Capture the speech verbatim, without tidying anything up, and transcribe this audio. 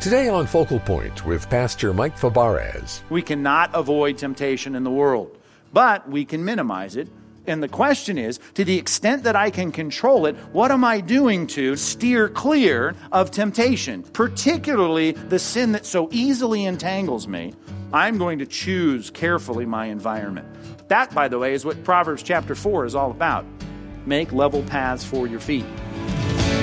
Today on Focal Point with Pastor Mike Fabarez. We cannot avoid temptation in the world, but we can minimize it. And the question is, to the extent that I can control it, what am I doing to steer clear of temptation, particularly the sin that so easily entangles me? I'm going to choose carefully my environment. That, by the way, is what Proverbs chapter four is all about. Make level paths for your feet.